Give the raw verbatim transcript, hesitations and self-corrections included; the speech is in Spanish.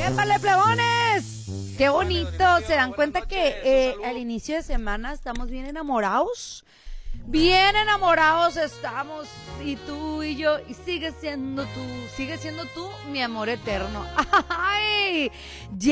¡Épale, plebones! ¡Qué bonito! ¿Se dan cuenta que eh, al inicio de semana estamos bien enamorados? Bien enamorados estamos, y tú y yo, y sigues siendo tú, sigues siendo tú mi amor eterno. ¡Ay!